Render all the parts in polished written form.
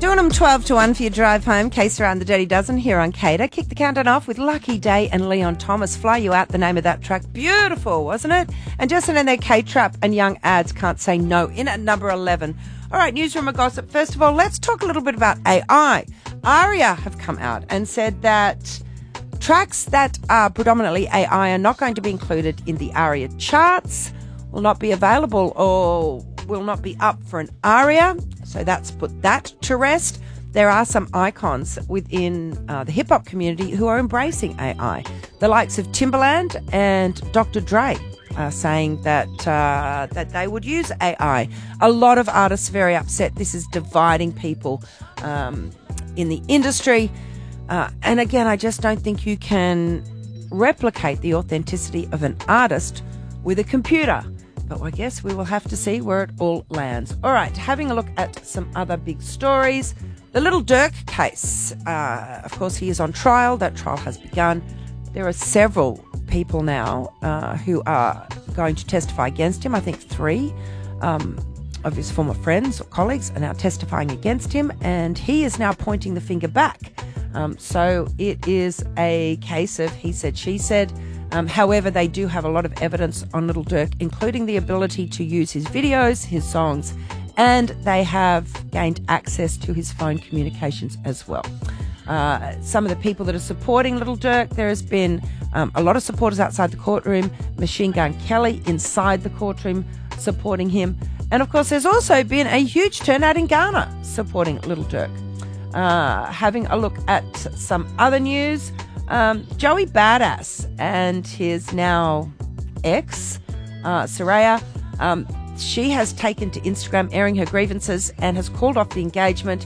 Doing them 12 to 1 for your drive home. Case Around the Dirty Dozen here on Cater. Kick the countdown off with Lucky Day and Leon Thomas. Fly You Out, the name of that track. Beautiful, wasn't it? And just in there, K-Trap and Young Ads, Can't Say No, in at number 11. All right, newsroom of gossip. First of all, let's talk a little bit about AI. ARIA have come out and said that tracks that are predominantly AI are not going to be included in the ARIA charts, will not be available or will not be up for an ARIA. So that's put that to rest. There are some icons within the hip-hop community who are embracing AI. The likes of Timbaland and Dr. Dre are saying that they would use AI. A lot of artists are very upset. This is dividing people in the industry. And again, I just don't think you can replicate the authenticity of an artist with a computer. But I guess we will have to see where it all lands. All right, having a look at some other big stories. The Little Dirk case. Of course, he is on trial. That trial has begun. There are several people now who are going to testify against him. I think 3 of his former friends or colleagues are now testifying against him, and he is now pointing the finger back. So it is a case of he said, she said. However, they do have a lot of evidence on Little Dirk, including the ability to use his videos, his songs, and they have gained access to his phone communications as well. Some of the people that are supporting Little Dirk, there has been a lot of supporters outside the courtroom, Machine Gun Kelly inside the courtroom supporting him. And of course, there's also been a huge turnout in Ghana supporting Little Dirk. Having a look at some other news, Joey Badass and his now ex, Soraya, she has taken to Instagram airing her grievances and has called off the engagement,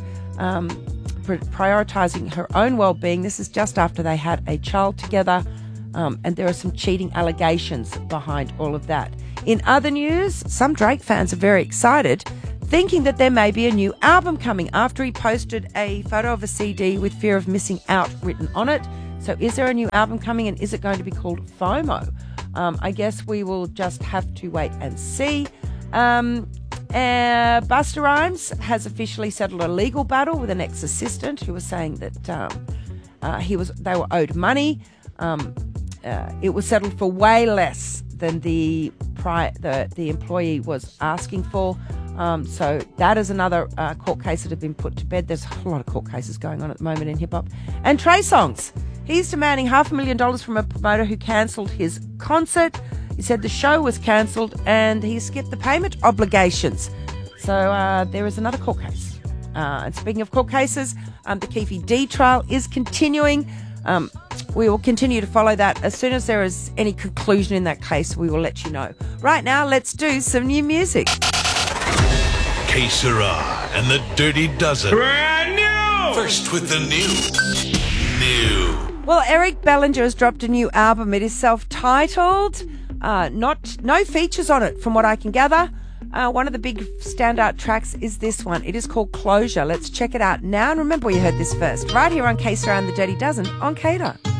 prioritising her own well-being. This is just after they had a child together, and there are some cheating allegations behind all of that. In other news, some Drake fans are very excited, thinking that there may be a new album coming after he posted a photo of a CD with Fear of Missing Out written on it. So is there a new album coming, and is it going to be called FOMO? I guess we will just have to wait and see. Busta Rhymes has officially settled a legal battle with an ex-assistant who was saying that they were owed money. It was settled for way less than the employee was asking for. So that is another court case that have been put to bed. There's a lot of court cases going on at the moment in hip-hop. And Trey Songz, he's demanding $500,000 from a promoter who cancelled his concert. He said the show was cancelled and he skipped the payment obligations. So there is another court case. And speaking of court cases, the Keefe D trial is continuing. We will continue to follow that. As soon as there is any conclusion in that case, we will let you know. Right now, let's do some new music. Que Sera and the Dirty Dozen. Brand new! First with the new. Well, Eric Bellinger has dropped a new album. It is self-titled. No features on it, from what I can gather. One of the big standout tracks is this one. It is called Closure. Let's check it out now. And remember, you heard this first, right here on Que Sera and the Dirty Dozen on Cater.